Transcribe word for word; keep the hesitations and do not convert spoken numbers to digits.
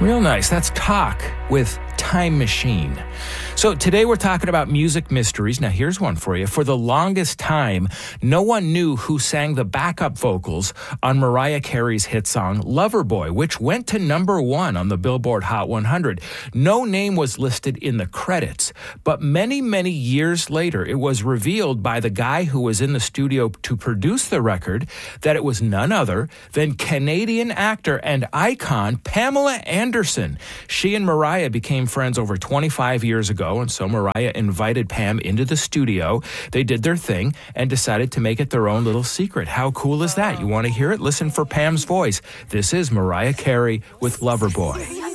Real nice. That's Talk with Time Machine. So today we're talking about music mysteries. Now here's one for you. For the longest time, no one knew who sang the backup vocals on Mariah Carey's hit song Loverboy, which went to number one on the Billboard Hot one hundred. No name was listed in the credits, but many, many years later, it was revealed by the guy who was in the studio to produce the record that it was none other than Canadian actor and icon Pamela Anderson. She and Mariah became friends over twenty-five years ago, and so Mariah invited Pam into the studio. They did their thing and decided to make it their own little secret. How cool is that? You want to hear it? Listen for Pam's voice. This is Mariah Carey with Loverboy.